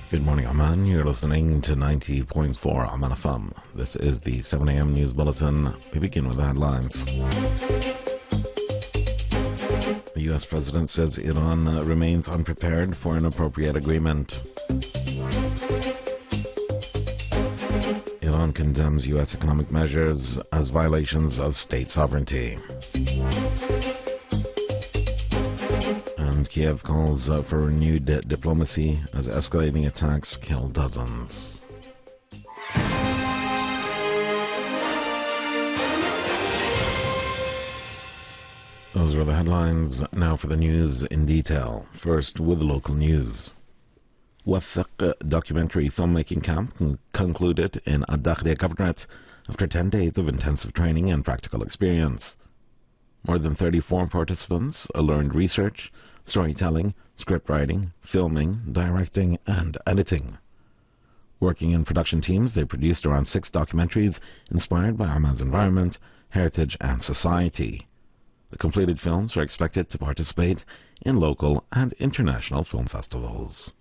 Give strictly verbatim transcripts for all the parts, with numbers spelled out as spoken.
Good morning, Oman. You're listening to ninety point four Oman F M. This is the seven a.m. News Bulletin. We begin with the headlines. The U S President says Iran uh, remains unprepared for an appropriate agreement. Iran condemns U S economic measures as violations of state sovereignty. And Kiev calls uh, for renewed uh, diplomacy as escalating attacks kill dozens. Those were the headlines. Now for the news in detail. First, with local news. Wathiq documentary filmmaking camp con- concluded in Ad-Dakhliya Governorate after ten days of intensive training and practical experience. More than thirty-four participants learned research, storytelling, script writing, filming, directing, and editing. Working in production teams, they produced around six documentaries inspired by Oman's environment, heritage, and society. The completed films are expected to participate in local and international film festivals.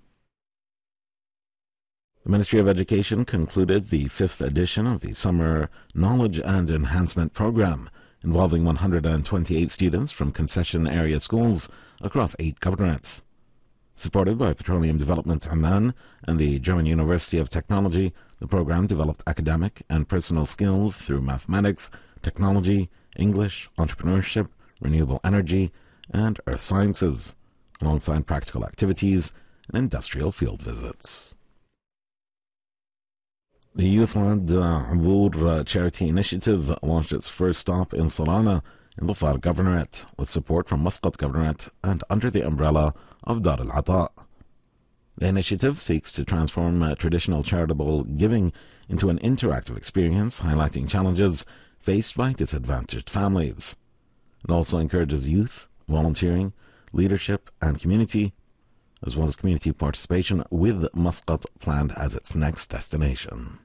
The Ministry of Education concluded the fifth edition of the Summer Knowledge and Enhancement Program, involving one hundred twenty-eight students from concession area schools across eight governorates. Supported by Petroleum Development Oman and the German University of Technology, the program developed academic and personal skills through mathematics, technology, English, entrepreneurship, renewable energy, and earth sciences, alongside practical activities and industrial field visits. The youth-led uh, Abour charity initiative launched its first stop in Salana in the Dhofar Governorate, with support from Muscat Governorate and under the umbrella of Dar al-Ata. The initiative seeks to transform uh, traditional charitable giving into an interactive experience, highlighting challenges faced by disadvantaged families. It also encourages youth, volunteering, leadership, and community, as well as community participation, with Muscat planned as its next destination.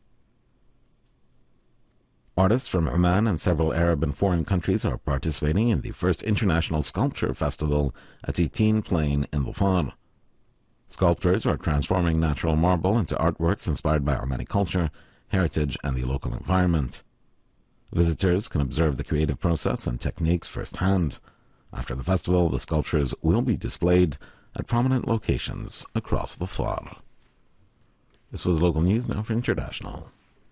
Artists from Oman and several Arab and foreign countries are participating in the first International Sculpture Festival at Eighteen Plain in Dhofar. Sculptors are transforming natural marble into artworks inspired by Omani culture, heritage, and the local environment. Visitors can observe the creative process and techniques firsthand. After the festival, the sculptures will be displayed at prominent locations across the Dhofar. This was local news. Now for international.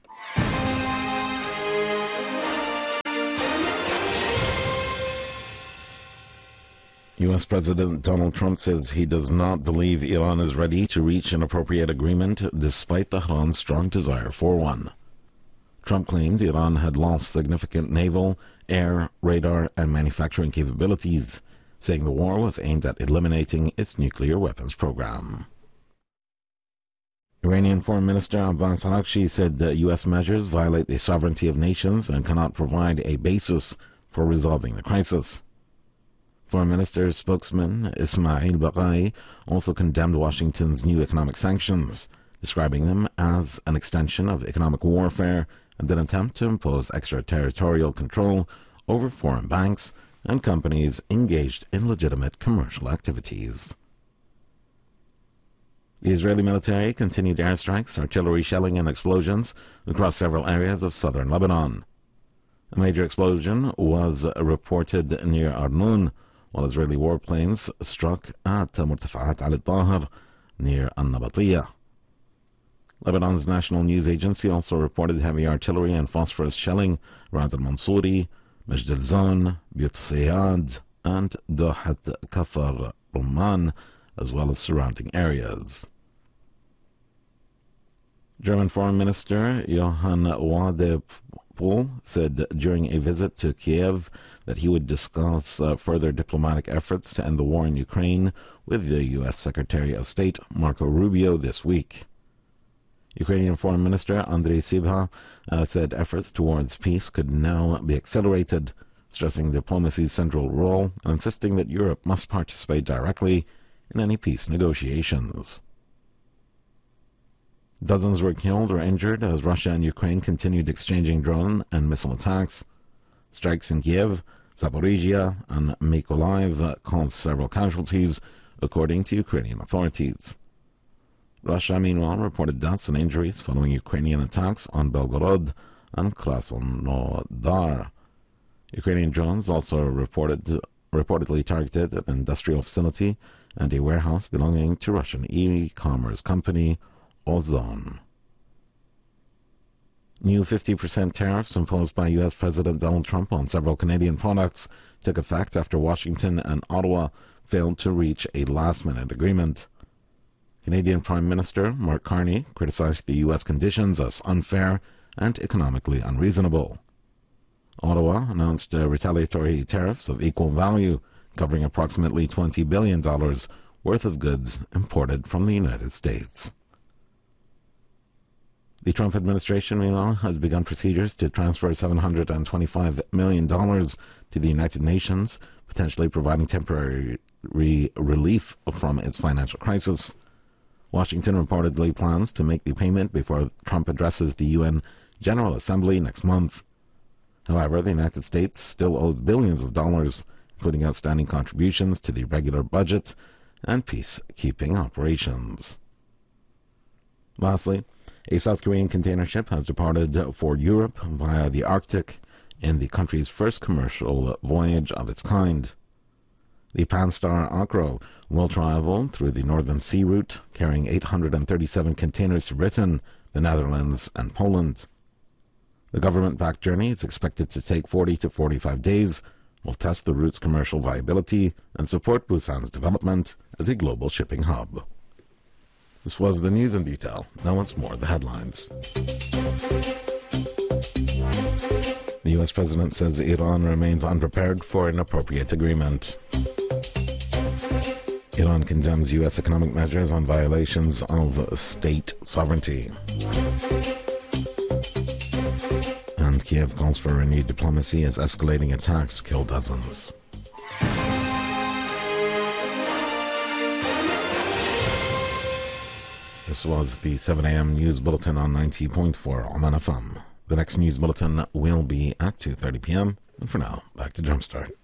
U S President Donald Trump says he does not believe Iran is ready to reach an appropriate agreement despite Tehran's strong desire for one. Trump claimed Iran had lost significant naval, air, radar, and manufacturing capabilities, saying the war was aimed at eliminating its nuclear weapons program. Iranian Foreign Minister Abbas Araghchi said that U S measures violate the sovereignty of nations and cannot provide a basis for resolving the crisis. Foreign Minister spokesman Ismail Baqai also condemned Washington's new economic sanctions, describing them as an extension of economic warfare and an attempt to impose extraterritorial control over foreign banks and companies engaged in legitimate commercial activities. The Israeli military continued airstrikes, artillery shelling, and explosions across several areas of southern Lebanon. A major explosion was reported near Arnoun, while Israeli warplanes struck at Murtafa'at al-Tahir near An-Nabatiyah. Lebanon's national news agency also reported heavy artillery and phosphorus shelling around al-Mansouri, Majd al-Zan, Buyut Sayyad, and Dohat Kafar Rumman, as well as surrounding areas. German Foreign Minister Johann Wadepool said during a visit to Kiev that he would discuss uh, further diplomatic efforts to end the war in Ukraine with the U S Secretary of State Marco Rubio this week. Ukrainian Foreign Minister Andrei Sybiha uh, said efforts towards peace could now be accelerated, stressing diplomacy's central role and insisting that Europe must participate directly in any peace negotiations. Dozens were killed or injured as Russia and Ukraine continued exchanging drone and missile attacks. Strikes in Kiev, Zaporizhia, and Mykolaiv caused several casualties, according to Ukrainian authorities. Russia, meanwhile, reported deaths and injuries following Ukrainian attacks on Belgorod and Krasnodar. Ukrainian drones also reported reportedly targeted an industrial facility and a warehouse belonging to Russian e-commerce company Ozon. New fifty percent tariffs imposed by U S President Donald Trump on several Canadian products took effect after Washington and Ottawa failed to reach a last-minute agreement. Canadian Prime Minister Mark Carney criticized the U S conditions as unfair and economically unreasonable. Ottawa announced uh, retaliatory tariffs of equal value, covering approximately twenty billion dollars worth of goods imported from the United States. The Trump administration, meanwhile, has begun procedures to transfer seven hundred twenty-five million dollars to the United Nations, potentially providing temporary re- relief from its financial crisis. Washington reportedly plans to make the payment before Trump addresses the U N General Assembly next month. However, the United States still owes billions of dollars, including outstanding contributions to the regular budget and peacekeeping operations. Lastly, a South Korean container ship has departed for Europe via the Arctic in the country's first commercial voyage of its kind. The Panstar Akro will travel through the Northern Sea route, carrying eight hundred thirty-seven containers to Britain, the Netherlands, and Poland. The government-backed journey is expected to take forty to forty-five days, will test the route's commercial viability, and support Busan's development as a global shipping hub. This was the news in detail. Now once more, the headlines. The U S president says Iran remains unprepared for an appropriate agreement. Iran condemns U S economic measures on violations of state sovereignty. And Kiev calls for renewed diplomacy as escalating attacks kill dozens. This was the seven a.m. news bulletin on ninety point four Oman F M. The next news bulletin will be at two thirty p.m. And for now, back to Jumpstart.